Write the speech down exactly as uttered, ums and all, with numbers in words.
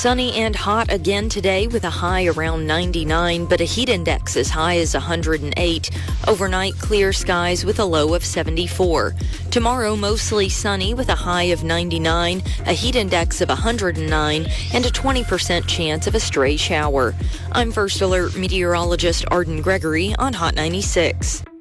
Sunny and hot again today with a high around ninety-nine, but a heat index as high as one hundred eight. Overnight, clear skies with a low of seventy-four. Tomorrow, mostly sunny with a high of ninety-nine, a heat index of one hundred nine, and a twenty percent chance of a stray shower. I'm First Alert meteorologist Arden Gregory on Hot ninety-six.